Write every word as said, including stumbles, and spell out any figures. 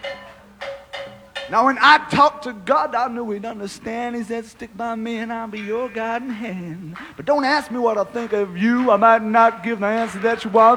Now, when I talked to God, I knew He'd understand. He said, stick by me and I'll be your guiding hand. But don't ask me what I think of you. I might not give the answer that you want.